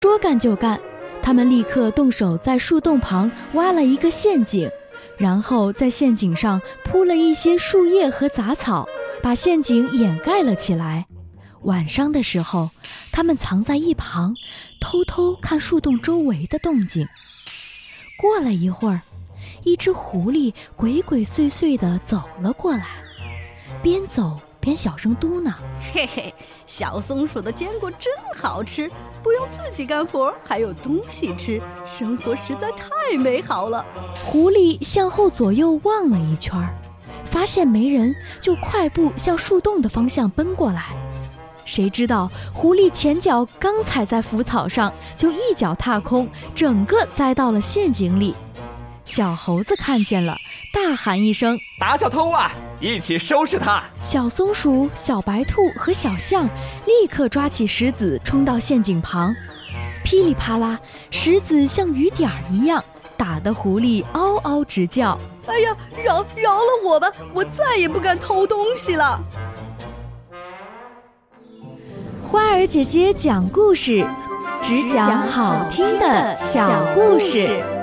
说干就干，他们立刻动手在树洞旁挖了一个陷阱，然后在陷阱上铺了一些树叶和杂草，把陷阱掩盖了起来。晚上的时候，他们藏在一旁，偷偷看树洞周围的动静。过了一会儿，一只狐狸鬼鬼祟祟地走了过来，边走边小声嘟囔： 嘿嘿，小松鼠的坚果真好吃，不用自己干活，还有东西吃，生活实在太美好了。 狐狸向后左右望了一圈，发现没人，就快步向树洞的方向奔过来。谁知道狐狸前脚刚踩在腐草上，就一脚踏空，整个栽到了陷阱里。小猴子看见了，大喊一声： 打小偷啊，一起收拾他！ 小松鼠、小白兔和小象立刻抓起石子冲到陷阱旁，噼里啪啦，石子像雨点一样，打得狐狸嗷嗷直叫。 哎呀，饶了我吧，我再也不敢偷东西了。 花儿姐姐讲故事，只讲好听的小故事。